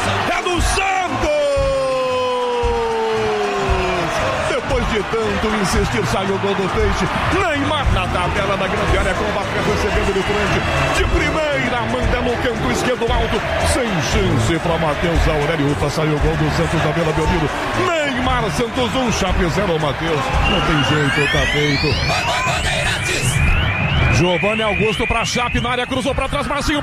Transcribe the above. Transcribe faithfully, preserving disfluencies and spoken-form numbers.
É do Santos! Depois de tanto insistir, saiu o gol do Peixe. Neymar na tabela da grande área, com o Barca recebendo de frente. De primeira, manda no canto esquerdo alto. Sem chance para Matheus Aurélio. Ufa, saiu o gol do Santos da Vila Belmiro. Neymar, Santos um, Chape zero, Matheus. Não tem jeito, tá feito. Giovanni Augusto para Chape na área, cruzou para trás, Marcinho.